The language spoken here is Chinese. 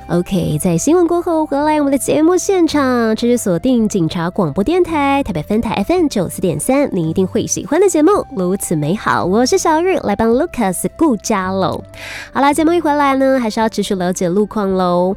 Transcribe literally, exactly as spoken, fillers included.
OK， 在新闻过后回来我们的节目现场，持续锁定警察广播电台台北分台 F M 九四点三，你一定会喜欢的节目，如此美好。我是小玉，来帮 Lucas 顾家喽。好啦，节目一回来呢，还是要持续了解路况喽。